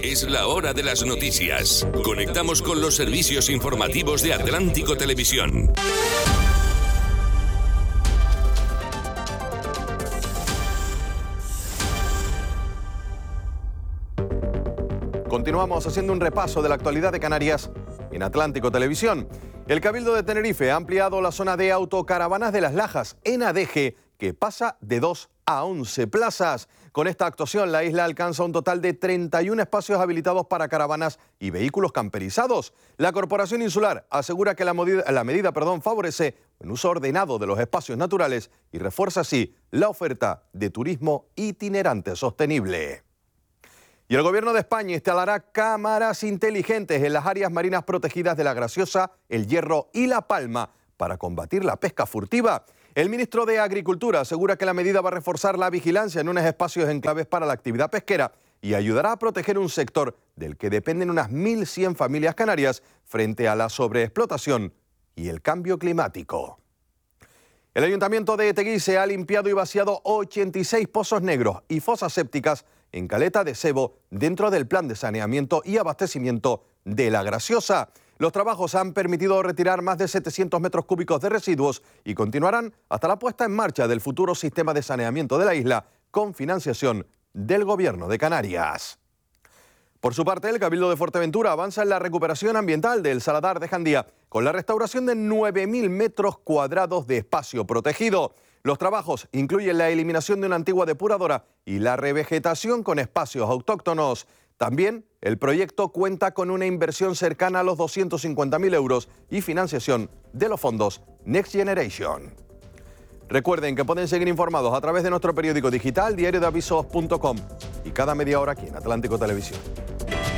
Es la hora de las noticias. Conectamos con los servicios informativos de Atlántico Televisión. Continuamos haciendo un repaso de la actualidad de Canarias en Atlántico Televisión. El Cabildo de Tenerife ha ampliado la zona de autocaravanas de Las Lajas en Adeje, que pasa de 2 a 11 plazas. Con esta actuación, la isla alcanza un total de 31 espacios habilitados para caravanas y vehículos camperizados. La Corporación Insular asegura que la medida favorece un uso ordenado de los espacios naturales y refuerza así la oferta de turismo itinerante sostenible. Y el Gobierno de España instalará cámaras inteligentes en las áreas marinas protegidas de La Graciosa, El Hierro y La Palma para combatir la pesca furtiva. El ministro de Agricultura asegura que la medida va a reforzar la vigilancia en unos espacios enclaves para la actividad pesquera y ayudará a proteger un sector del que dependen unas 1.100 familias canarias frente a la sobreexplotación y el cambio climático. El Ayuntamiento de Teguise ha limpiado y vaciado 86 pozos negros y fosas sépticas en Caleta de Sebo dentro del plan de saneamiento y abastecimiento de La Graciosa. Los trabajos han permitido retirar más de 700 metros cúbicos de residuos y continuarán hasta la puesta en marcha del futuro sistema de saneamiento de la isla con financiación del Gobierno de Canarias. Por su parte, el Cabildo de Fuerteventura avanza en la recuperación ambiental del Saladar de Jandía con la restauración de 9.000 metros cuadrados de espacio protegido. Los trabajos incluyen la eliminación de una antigua depuradora y la revegetación con espacios autóctonos. También el proyecto cuenta con una inversión cercana a los 250.000 euros y financiación de los fondos Next Generation. Recuerden que pueden seguir informados a través de nuestro periódico digital diariodeavisos.com y cada media hora aquí en Atlántico Televisión.